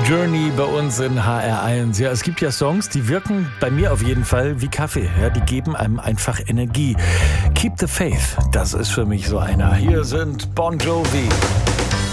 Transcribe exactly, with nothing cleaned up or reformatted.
Journey bei uns in H R eins. Ja, es gibt ja Songs, die wirken bei mir auf jeden Fall wie Kaffee. Ja, die geben einem einfach Energie. Keep the Faith, das ist für mich so einer. Hier sind Bon Jovi.